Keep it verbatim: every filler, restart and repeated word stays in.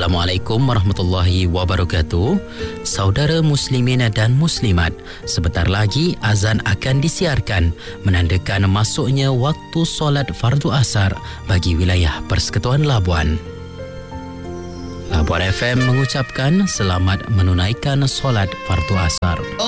Assalamualaikum warahmatullahi wabarakatuh. Saudara muslimin dan muslimat, sebentar lagi azan akan disiarkan menandakan masuknya waktu solat fardu asar bagi wilayah Persekutuan Labuan. Labuan F M mengucapkan selamat menunaikan solat fardu asar.